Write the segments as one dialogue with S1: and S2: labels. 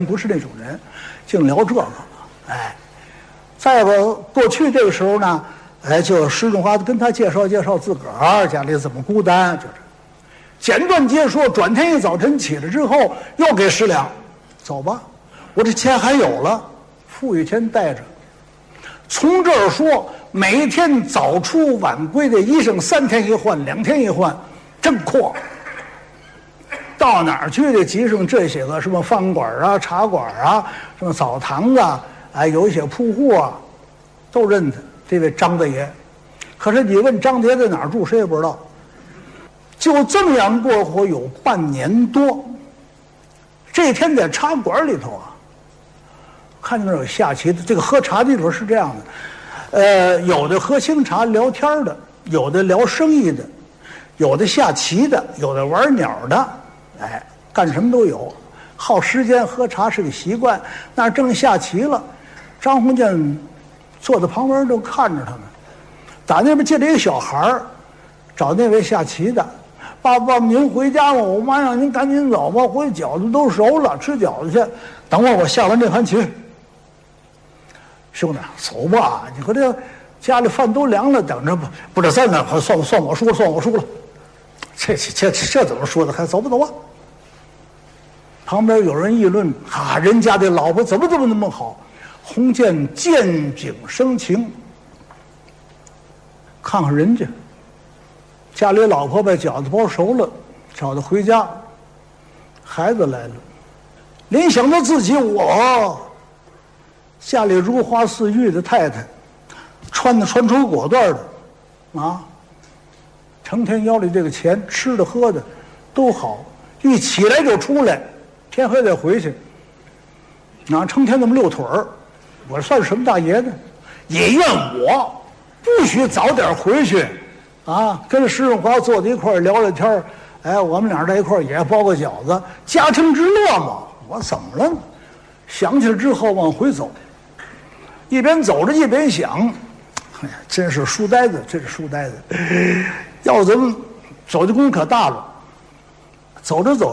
S1: 不是那种人，净聊这个了。哎，再个过去这个时候呢，哎，就施仲华跟他介绍自个儿家里怎么孤单，就是简短截说。转天一早晨起来之后，又给10两，走吧，我这钱还有了，富裕钱带着。从这儿说，每天早出晚归的衣裳3天一换，2天一换，真阔。到哪儿去的集上这些个什么饭馆啊、茶馆啊、什么澡堂啊，哎，有一些铺户啊，都认得这位张大爷。可是你问张大爷在哪儿住，谁也不知道。就这么样过活有半年多。这天在茶馆里头啊，看见那有下棋的。这个喝茶地方是这样的，有的喝清茶聊天的，有的聊生意的，有的下棋的，有的玩鸟的。哎，干什么都有，耗时间喝茶是个习惯。那正下棋了，张鸿渐坐在旁边都看着他们。打那边进来一个小孩找那位下棋的：“爸爸，您回家吧，我妈让您赶紧走吧，回饺子都熟了，吃饺子去。等会儿我下完这盘棋。”兄弟，走吧，你和这家里饭都凉了，等着吧。不是在那，算我输了。这怎么说的？还走吧。旁边有人议论：“啊，人家的老婆怎么那么好？”鸿渐见景生情，看看人家家里老婆把饺子包熟了，找他回家，孩子来了，联想到自己，我家里如花似玉的太太，穿出果段的，啊，成天腰里这个钱，吃的喝的都好，一起来就出来，天黑再回去，啊，成天那么溜腿儿，我算什么大爷呢？也怨我不许早点回去，啊，跟施仲华坐在一块儿聊聊天儿，哎，我们俩在一块儿也包个饺子，家庭之乐嘛。我怎么了呢？想起来之后往回走，一边走着一边想，哎呀，真是书呆子，要咱们走的功可大了。走着，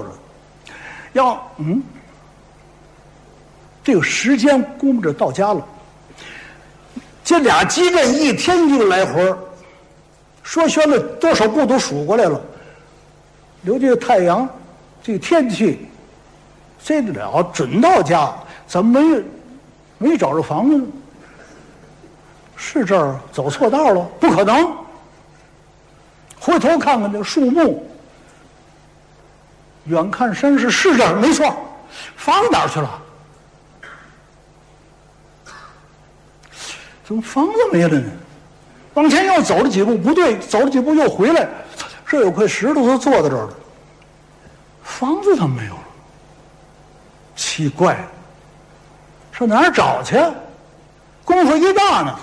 S1: 这个时间估摸着到家了。这俩鸡蛋一天一个来回，说宣了多少步都数过来了。留这个太阳，这个天气，这得了，准到家。怎么没找着房子呢？是这儿走错道了？不可能。回头看看这树木，远看山势，是这儿没错。房子哪儿去了？怎么房子没了呢？往前又走了几步，不对，走了几步又回来，这有块石头都坐在这儿了，房子怎么没有了？奇怪，上哪儿找去？功夫一大呢。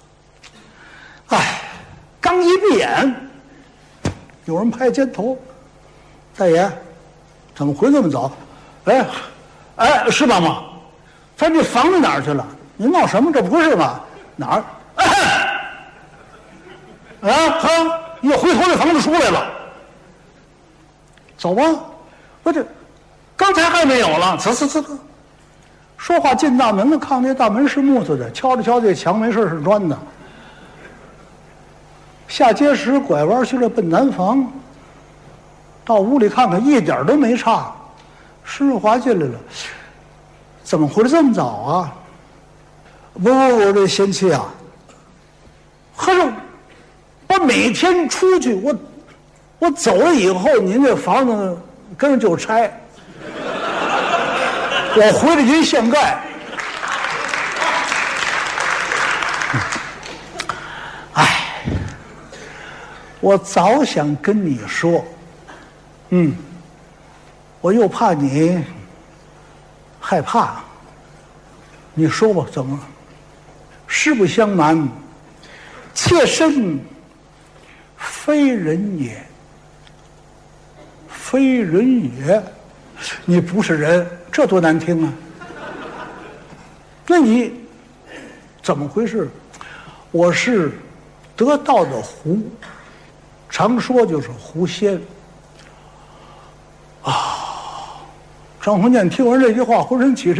S1: 哎，刚一闭眼，有人拍肩头：“大爷，怎么回这么早？”哎，是妈妈，咱这房子哪儿去了？您闹什么？这不是吗？哪儿？一回头，这房子出来了。走吧，我这刚才还没有了。呲，说话进大门了，看那大门是木头的，敲这墙没事是砖的。下街时拐弯去了，奔南房。到屋里看看，一点都没差。施润华进来了，怎么回来这么早啊？不，这贤妻啊，可是我每天出去，我走了以后，您这房子跟着就拆，我回来您现盖。哎，我早想跟你说，我又怕你害怕。你说吧，怎么了？实不相瞒，妾身非人也。非人也，你不是人，这多难听啊！那你怎么回事？我是得道的狐，常说就是狐仙啊。 张鸿渐听完这句话，浑身起